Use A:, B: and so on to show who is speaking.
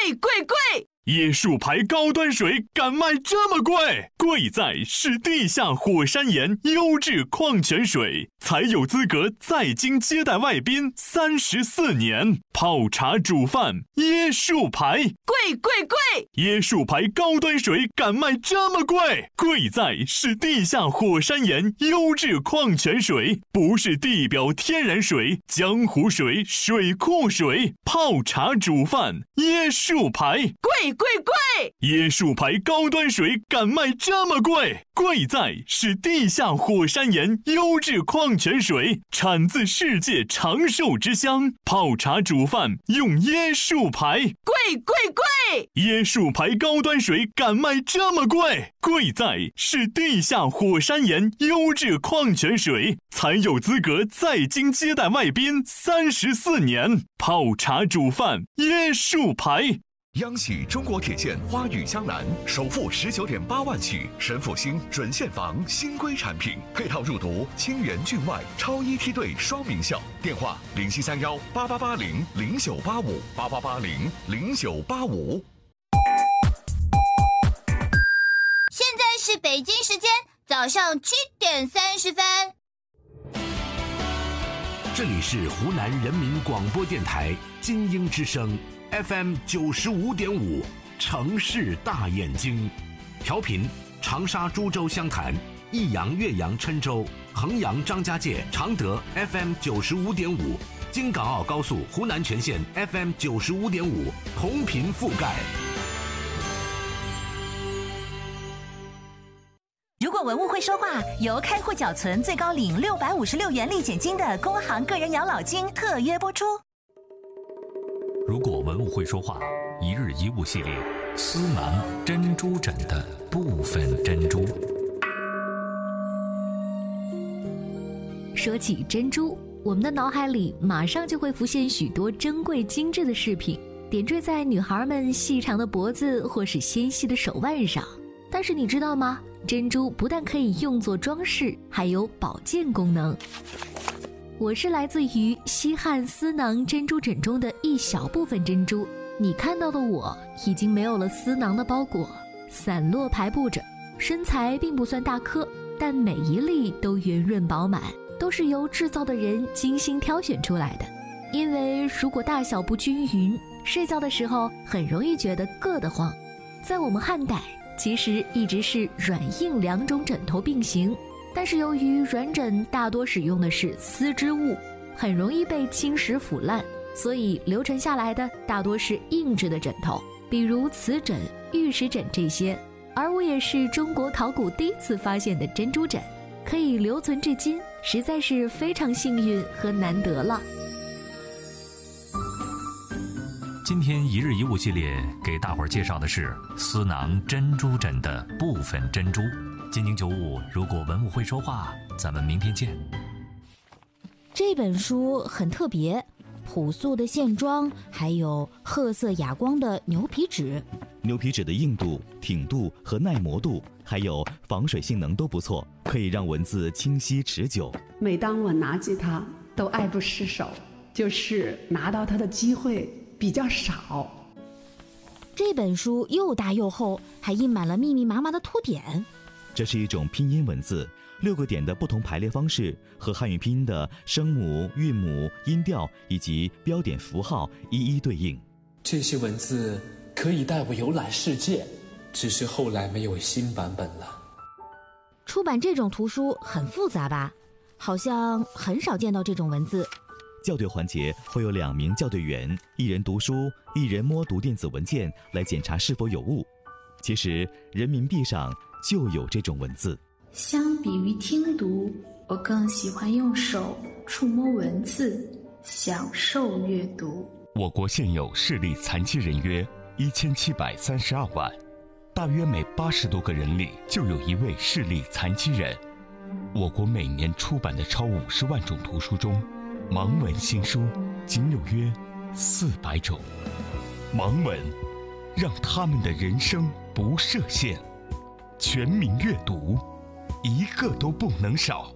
A: 贵！
B: 椰树牌高端水敢卖这么贵？贵在是地下火山岩优质矿泉水，才有资格在京接待外宾34年。泡茶煮饭，椰树牌，
A: 贵！
B: 椰树牌高端水敢卖这么贵？贵在是地下火山岩优质矿泉水，不是地表天然水、江湖水、水库水。泡茶煮饭，椰树牌，
A: 贵！
B: 椰树牌高端水敢卖这么贵？贵在是地下火山岩优质矿泉水，产自世界长寿之乡。泡茶煮饭用椰树牌，
A: 贵！
B: 椰树牌高端水敢卖这么贵？贵在是地下火山岩优质矿泉水，才有资格在京接待外宾34年。泡茶煮饭，椰树牌。
C: 央喜中国铁线花语江南首付19.8万起，神阜新准现房新规产品，配套入读清源郡外超一梯队双名校。电话07318880098588800985。
D: 现在是北京时间早上7点30分。
E: 这里是湖南人民广播电台精英之声。FM 95.5，城市大眼睛，调频长沙、株洲、湘潭、益阳、岳阳、郴州、衡阳、张家界、常德 FM 95.5，京港澳高速湖南全线 FM 95.5，同频覆盖。
F: 如果文物会说话，由开户缴存最高领656元利减金的工行个人养老金特约播出。
G: 如果文物会说话，一日一物系列，思南珍珠枕的部分珍珠。
H: 说起珍珠，我们的脑海里马上就会浮现许多珍贵精致的饰品，点缀在女孩们细长的脖子或是纤细的手腕上。但是你知道吗？珍珠不但可以用作装饰，还有保健功能。我是来自于西汉丝囊珍珠枕中的一小部分珍珠，你看到的我已经没有了丝囊的包裹，散落排布着，身材并不算大颗，但每一粒都圆润饱满，都是由制造的人精心挑选出来的。因为如果大小不均匀，睡觉的时候很容易觉得硌得慌。在我们汉代，其实一直是软硬两种枕头并行，但是由于软枕大多使用的是丝织物，很容易被侵蚀腐烂，所以流传下来的大多是硬质的枕头，比如瓷枕、玉石枕这些。而我也是中国考古第一次发现的珍珠枕，可以留存至今，实在是非常幸运和难得了。
G: 今天一日一物系列给大伙儿介绍的是丝囊珍珠枕的部分珍珠。金宁95，如果文物会说话，咱们明天见。
I: 这本书很特别，朴素的线装，还有褐色哑光的牛皮纸。
J: 牛皮纸的硬度、挺度和耐磨度，还有防水性能都不错，可以让文字清晰持久。
K: 每当我拿起它，都爱不释手，就是拿到它的机会比较少。
I: 这本书又大又厚，还印满了密密麻麻的图点。
J: 这是一种拼音文字，6个点的不同排列方式和汉语拼音的声母、韵母、音调以及标点符号一一对应。
L: 这些文字可以带我游览世界，只是后来没有新版本了。
I: 出版这种图书很复杂吧？好像很少见到这种文字。
J: 校对环节会有2名校对员，一人读书，一人摸读电子文件来检查是否有误。其实人民币上就有这种文字。
M: 相比于听读，我更喜欢用手触摸文字，享受阅读。
N: 我国现有视力残疾人约1732万，大约每80多个人里就有一位视力残疾人。我国每年出版的超50万种图书中，盲文新书仅有约400种。盲文让他们的人生不设限，全民阅读，一个都不能少。